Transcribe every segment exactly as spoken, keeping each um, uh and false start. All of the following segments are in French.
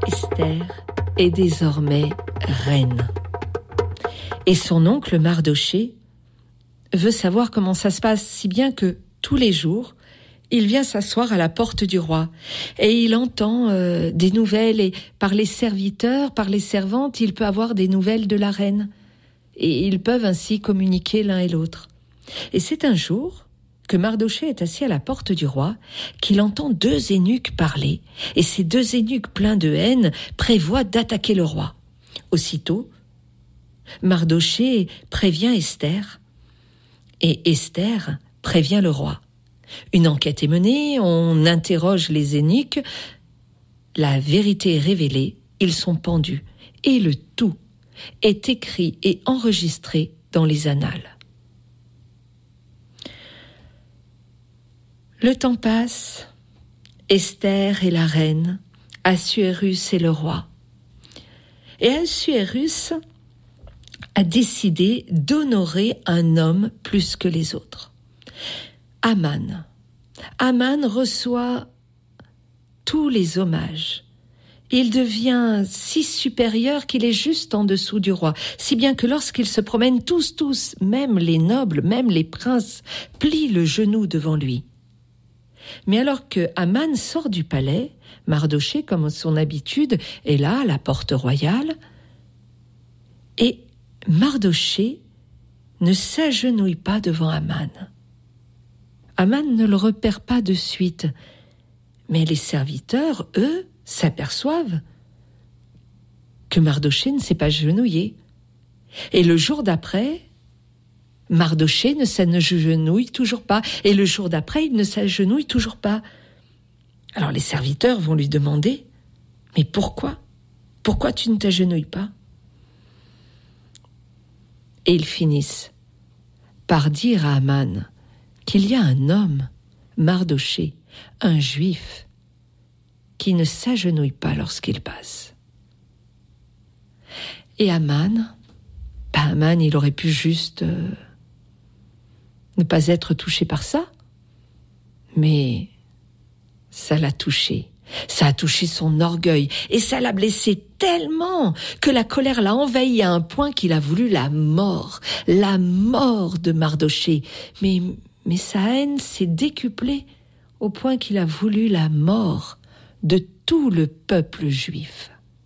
Esther est désormais reine. Et son oncle Mardoché veut savoir comment ça se passe, si bien que tous les jours, il vient s'asseoir à la porte du roi et il entend euh, des nouvelles, et par les serviteurs, par les servantes, il peut avoir des nouvelles de la reine. Et ils peuvent ainsi communiquer l'un et l'autre. Et c'est un jour que Mardoché est assis à la porte du roi, qu'il entend deux eunuques parler, et ces deux eunuques pleins de haine prévoient d'attaquer le roi. Aussitôt, Mardoché prévient Esther, et Esther prévient le roi. Une enquête est menée, on interroge les eunuques, la vérité est révélée, ils sont pendus, et le tout est écrit et enregistré dans les annales. Le temps passe, Esther est la reine, Assuérus est le roi. Et Assuérus a décidé d'honorer un homme plus que les autres. Aman. Aman reçoit tous les hommages. Il devient si supérieur qu'il est juste en dessous du roi, si bien que lorsqu'ils se promènent tous, tous, même les nobles, même les princes, plient le genou devant lui. Mais alors que Aman sort du palais, Mardoché, comme son habitude, est là à la porte royale, et Mardoché ne s'agenouille pas devant Aman. Aman ne le repère pas de suite, mais les serviteurs, eux, s'aperçoivent que Mardoché ne s'est pas agenouillé. Et le jour d'après, Mardoché ne s'agenouille toujours pas. Et le jour d'après, il ne s'agenouille toujours pas. Alors les serviteurs vont lui demander « Mais pourquoi ? Pourquoi tu ne t'agenouilles pas ?» Et ils finissent par dire à Aman qu'il y a un homme, Mardoché, un juif, qui ne s'agenouille pas lorsqu'il passe. Et Aman, ben Aman, il aurait pu juste euh, ne pas être touché par ça, mais ça l'a touché. Ça a touché son orgueil et ça l'a blessé tellement que la colère l'a envahi à un point qu'il a voulu la mort, la mort de Mardoché. Mais, mais sa haine s'est décuplée au point qu'il a voulu la mort de tout le peuple juif.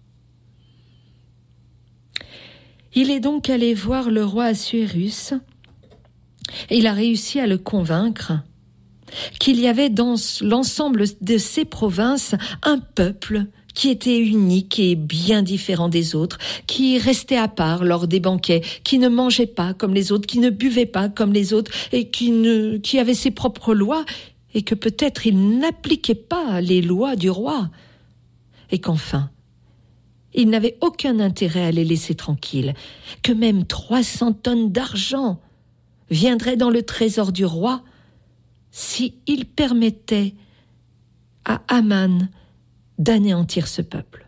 Il est donc allé voir le roi Assuérus et il a réussi à le convaincre qu'il y avait dans l'ensemble de ces provinces un peuple qui était unique et bien différent des autres, qui restait à part lors des banquets, qui ne mangeait pas comme les autres, qui ne buvait pas comme les autres et qui, ne, qui avait ses propres lois et que peut-être il n'appliquait pas les lois du roi et qu'enfin, il n'avait aucun intérêt à les laisser tranquilles, que même trois cents tonnes d'argent viendraient dans le trésor du roi si il permettait à Aman d'anéantir ce peuple.